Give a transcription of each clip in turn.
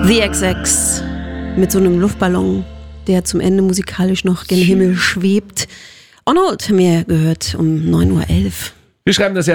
The XX mit so einem Luftballon, der zum Ende musikalisch noch gen Himmel schwebt. On Hold haben wir gehört um 9.11 Uhr. Wir schreiben das Jahr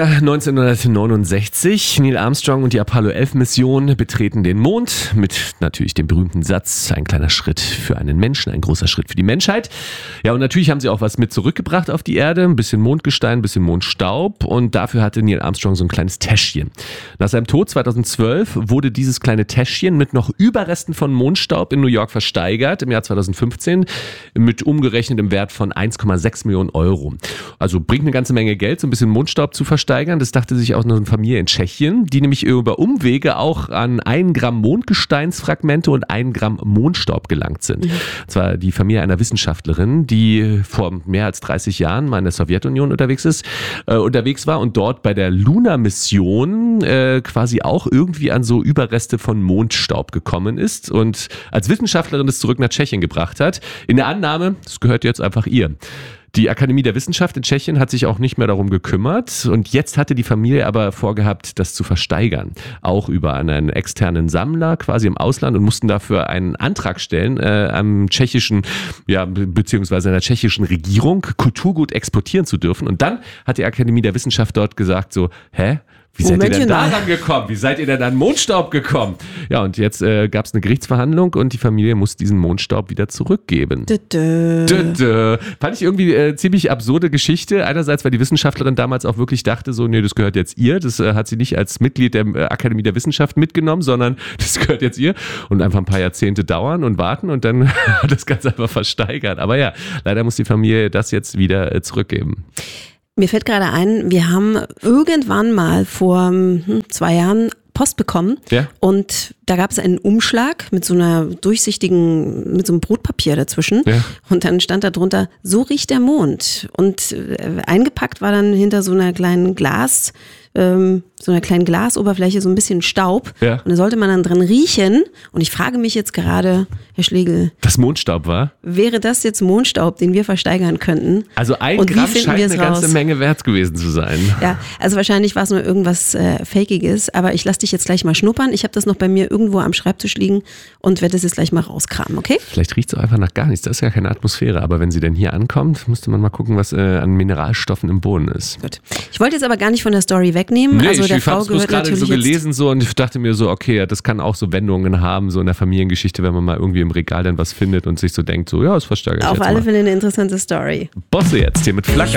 1969. Neil Armstrong und die Apollo 11 Mission betreten den Mond mit natürlich dem berühmten Satz: ein kleiner Schritt für einen Menschen, ein großer Schritt für die Menschheit. Ja, und natürlich haben sie auch was mit zurückgebracht auf die Erde. Ein bisschen Mondgestein, ein bisschen Mondstaub. Und dafür hatte Neil Armstrong so ein kleines Täschchen. Nach seinem Tod 2012 wurde dieses kleine Täschchen mit noch Überresten von Mondstaub in New York versteigert. Im Jahr 2015 mit umgerechnetem Wert von 1,6 Millionen Euro. Also bringt eine ganze Menge Geld, so ein bisschen Mondstaub zu versteigern. Das dachte sich auch eine Familie in Tschechien, die nämlich über Umwege auch an 1 Gramm Mondgesteinsfragmente und 1 Gramm Mondstaub gelangt sind. Und zwar die Familie einer Wissenschaftlerin, die vor mehr als 30 Jahren mal in der Sowjetunion unterwegs war und dort bei der Luna-Mission quasi auch irgendwie an so Überreste von Mondstaub gekommen ist und als Wissenschaftlerin das zurück nach Tschechien gebracht hat. In der Annahme, das gehört jetzt einfach ihr. Die Akademie der Wissenschaft in Tschechien hat sich auch nicht mehr darum gekümmert und jetzt hatte die Familie aber vorgehabt, das zu versteigern. Auch über einen externen Sammler quasi im Ausland und mussten dafür einen Antrag stellen am tschechischen, beziehungsweise einer tschechischen Regierung, Kulturgut exportieren zu dürfen. Und dann hat die Akademie der Wissenschaft dort gesagt so, wie seid ihr denn daran gekommen? Wie seid ihr denn an Mondstaub gekommen? Ja, und jetzt gab es eine Gerichtsverhandlung und die Familie muss diesen Mondstaub wieder zurückgeben. Fand ich irgendwie ziemlich absurde Geschichte. Einerseits, weil die Wissenschaftlerin damals auch wirklich dachte so, nee, das gehört jetzt ihr. Das hat sie nicht als Mitglied der Akademie der Wissenschaft mitgenommen, sondern das gehört jetzt ihr. Und einfach ein paar Jahrzehnte dauern und warten und dann hat das Ganze einfach versteigert. Aber ja, leider muss die Familie das jetzt wieder zurückgeben. Mir fällt gerade ein, wir haben irgendwann mal vor 2 Jahren Post bekommen und da gab es einen Umschlag mit so einer durchsichtigen, mit so einem Brotpapier dazwischen und dann stand da drunter, so riecht der Mond und eingepackt war dann hinter so einer kleinen Glasoberfläche so ein bisschen Staub und da sollte man dann dran riechen und ich frage mich jetzt gerade, Herr Schlegel. Das Mondstaub war? Wäre das jetzt Mondstaub, den wir versteigern könnten? Also 1 Gramm scheint eine ganze Menge wert gewesen zu sein. Ja, also wahrscheinlich war es nur irgendwas Fakiges, aber ich lasse dich jetzt gleich mal schnuppern. Ich habe das noch bei mir irgendwo am Schreibtisch liegen und werde das jetzt gleich mal rauskramen, okay? Vielleicht riecht es auch einfach nach gar nichts, das ist ja keine Atmosphäre, aber wenn sie denn hier ankommt, müsste man mal gucken, was an Mineralstoffen im Boden ist. Gut. Ich wollte jetzt aber gar nicht von der Story wegnehmen. Nee, also der ich habe es gerade so gelesen so, und ich dachte mir so, okay, das kann auch so Wendungen haben, so in der Familiengeschichte, wenn man mal irgendwie im Regal dann was findet und sich so denkt, so, ja, das versteigere ich auf jetzt alle mal. Fälle eine interessante Story. Bosse jetzt hier mit Flacker.